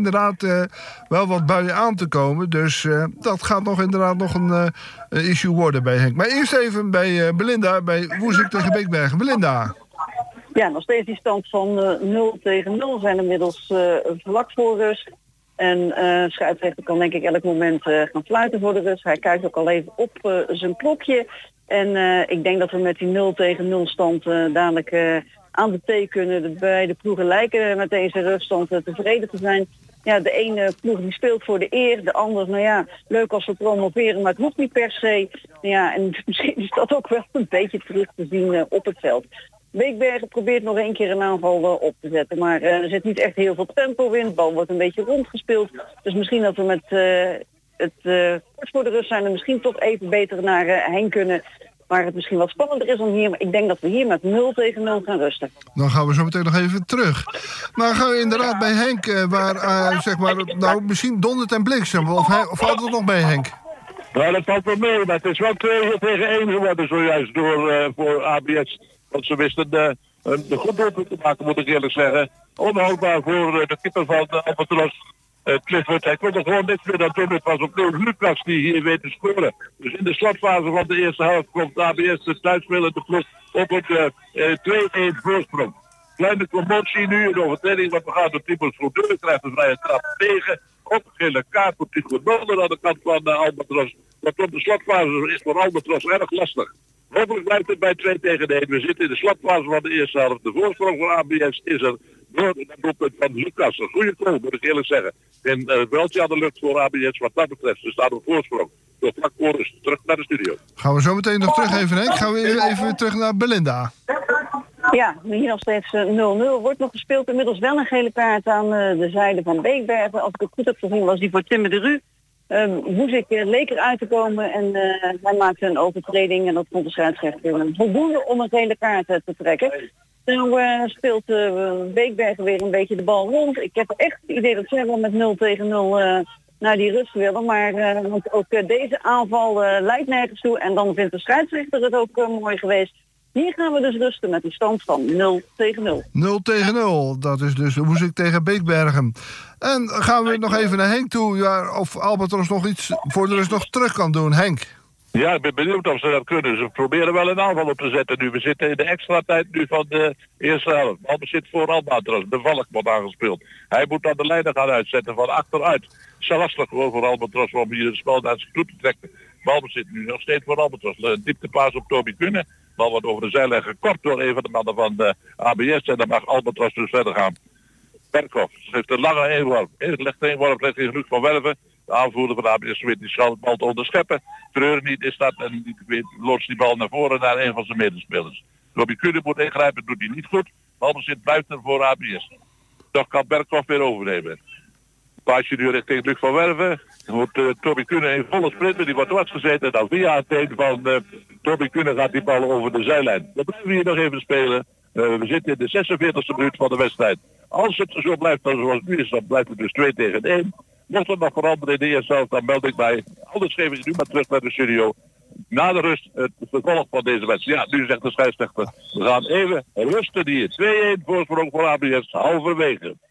inderdaad wel wat buien aan te komen. Dus dat gaat inderdaad nog een issue worden bij Henk. Maar eerst even bij Belinda, bij Woezik tegen Beekbergen. Belinda. Ja, nog steeds die stand van 0-0 zijn inmiddels vlak voor rust. En scheidsrechter kan denk ik elk moment gaan fluiten voor de rust. Hij kijkt ook al even op zijn klokje. En ik denk dat we met die 0-0 stand dadelijk aan de thee kunnen. De beide ploegen lijken met deze ruststand tevreden te zijn. Ja, de ene ploeg die speelt voor de eer. De andere, nou ja, leuk als we promoveren, maar het hoeft niet per se. Ja, en misschien is dat ook wel een beetje terug te zien op het veld. Beekbergen probeert nog één keer een aanval op te zetten. Maar er zit niet echt heel veel tempo in. De bal wordt een beetje rondgespeeld. Dus misschien dat we met kort voor de rust zijn er misschien toch even beter naar Henk kunnen. Waar het misschien wat spannender is dan hier. Maar ik denk dat we hier met 0-0 gaan rusten. Dan gaan we zo meteen nog even terug. Maar gaan we inderdaad bij Henk, waar zeg maar, nou misschien dondert en bliksem. Of valt het nog bij Henk? Nou, dat valt wel mee. Maar het is wel 2 tegen 1 geworden zojuist voor ABS. Want ze wisten de goed doelpunt te maken, moet ik eerlijk zeggen. Onhoudbaar voor de keeper van Albatros. Clifford, hij kon er gewoon niks meer dan doen. Het was opnieuw Lucas die hier weet te scoren. Dus in de slotfase van de eerste helft komt ABS de thuisspelende ploeg op een 2-1 voorsprong. Kleine commotie nu, een overtreding wat we gaan door Tibor Schrodeur, krijgt een vrije trap tegen. Op een gele kaart voor Tigo Mulder aan de kant van Albatros. Want op de slotfase is voor Albatros erg lastig. Hopelijk blijft het bij 2 tegen 1. We zitten in de slotfase van de eerste helft. De voorsprong voor ABS is er door het doelpunt van Lucas. Een goede goal, moet ik eerlijk zeggen. En het veldje aan de lucht voor ABS wat dat betreft. Ze staan op voorsprong. Door vlak voor rust. Terug naar de studio. Gaan we zo meteen nog terug even, Henk. Gaan we even terug naar Belinda. Ja, hier nog steeds 0-0. Wordt nog gespeeld. Inmiddels wel een gele kaart aan de zijde van Beekbergen. Als ik het goed heb gezien was die voor Timmer de Rue. Woezik leek eruit te komen en hij maakte een overtreding en dat vond de scheidsrechter voldoende om een gele kaart te trekken. Nu speelt Beekbergen weer een beetje de bal rond. Ik heb echt het idee dat ze wel met 0-0 naar die rust willen, maar want ook deze aanval leidt nergens toe en dan vindt de scheidsrechter het ook mooi geweest. Hier gaan we dus rusten met die stand van 0-0. 0-0, dat is dus Woezik tegen Beekbergen. En gaan we nog even naar Henk toe, ja, of Albatros nog iets voor de rust nog terug kan doen. Henk. Ja, ik ben benieuwd of ze dat kunnen. Ze proberen wel een aanval op te zetten nu. We zitten in de extra tijd nu van de eerste helft. Balbezit voor Albatros. De Valk wordt aangespeeld. Hij moet dan de leider gaan uitzetten van achteruit. Het is lastig gewoon voor Albatros om hier het spel naar zijn toe te trekken. Balbezit nu nog steeds voor Albatros. Dieptepaas op Toby Kunnen. Bal wordt over de zijlijn gekort door een van de mannen van de ABS. En dan mag Albatros dus verder gaan. Berkhoff heeft een lange eenworp. Legt een eenworp richting Luc van Werven. De aanvoerder van de ABS weet die zal de bal te onderscheppen. Treur niet is dat en loodst die bal naar voren naar een van zijn medespelers. Toby Kunnen moet ingrijpen, doet hij niet goed. Balbezit blijft er voor ABS. Toch kan Berkhoff weer overnemen. Paasje nu richting Luc van Werven. Moet Toby Kunnen een volle sprint, die wordt vastgezeten. En dan via het teen van Toby Kunnen gaat die bal over de zijlijn. Dan blijven we hier nog even spelen. We zitten in de 46e minuut van de wedstrijd. Als het zo blijft zoals het nu is, dan blijft het dus 2 tegen 1. Mocht het nog veranderen in de eerste helft, dan meld ik mij. Anders geef ik nu maar terug naar de studio. Na de rust het vervolg van deze wedstrijd. Ja, nu zegt de scheidsrechter. We gaan even rusten hier. 2-1 voorsprong voor ABS halverwege.